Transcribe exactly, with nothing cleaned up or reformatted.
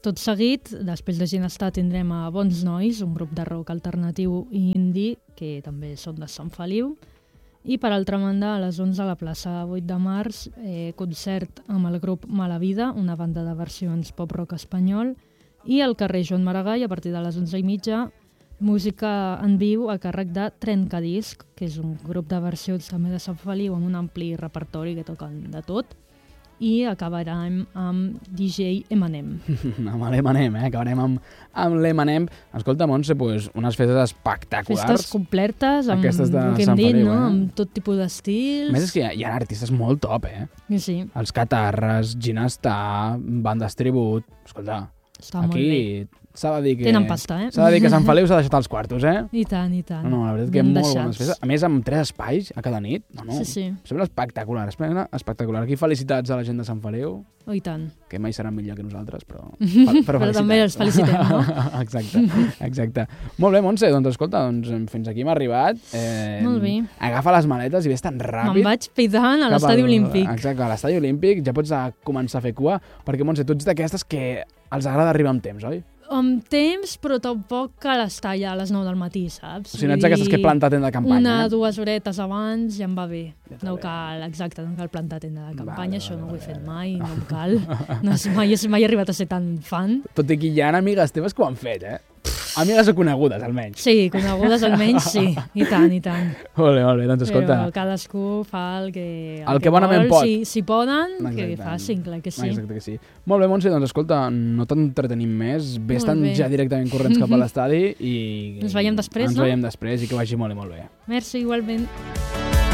tot seguit, després de Ginestar, tindrem a Bons Nois, un grup de rock alternatiu i indie, que també són de Sant Feliu. I per altra banda, a les onze a la plaça vuit de març, eh, concert amb el grup Mala Vida, una banda de versions pop-rock espanyol, i al carrer Joan Maragall, a partir de les onze i mitja, música en viu a càrrec de Trencadisc, que és un grup de versions també de Sant Feliu amb un ampli repertori que toquen de tot, i acabarem amb D J Emanem. amb l'Emanem, eh? Acabarem amb, amb l'Emanem. Escolta, Montse, pues, unes festes espectaculars. Festes complertes, amb Aquestes de el que hem Sant dit, Feliu, no? eh? Amb tot tipus d'estils. A més, és que hi ha, hi ha artistes molt top, eh? Sí. Els Catarres, Ginestar, bandes tribut... Escolta, Està molt aquí bé. s'ha de dir que... Tenen pasta, eh? S'ha de dir que Sant Feliu s'ha deixat els quartos, eh? I tant, i tant. No, no, la veritat que Ben molt deixats. bones festes. A més, amb tres espais a cada nit. No, no. Sí, sí. Sembla espectacular, sembla espectacular. Aquí felicitats a la gent de Sant Feliu, Oh, i tant. que mai seran millor que nosaltres, però... Però, però també els felicitem, no? exacte, exacte. Molt bé, Montse, doncs escolta, doncs, fins aquí hem arribat. Eh, Molt bé. Agafa les maletes i ves tan ràpid. Me'n vaig pitant a cap l'estadi al- olímpic. Exacte, a l'estadi olímpic ja pots a començar a fer cua, perquè, Montse, tu ets d'aquestes que els agrada arribar amb temps, oi? Amb temps, però tampoc cal estar allà a les nou del matí, saps? O sigui, no ets Vull d'aquestes que dir, planta tenda de campanya, Una, eh? dues horetes abans ja em va bé. Ja està No bé. cal, exacte, no cal plantar tenda de campanya, Vale, això no ho he vale, fet mai, no em cal. No, és mai, és mai he arribat a ser tan fan. Tot i que hi ha amigues teves que ho han fet, eh? Amigues conegudes, almenys. Sí, conegudes almenys, sí, i tant, i tant. Molt bé, molt bé, doncs escolta. Però cadascú fa el que, El que bonament vol. pot. Si, si poden, que Exacte. facin, clar que sí. Exacte que sí. Molt bé, Montse, doncs escolta, no t'entretenim més. Ves Molt tan bé. ja directament corrents cap a l'estadi i... Ens veiem després, ens no? veiem després i que vagi molt i molt bé. Merci, igualment.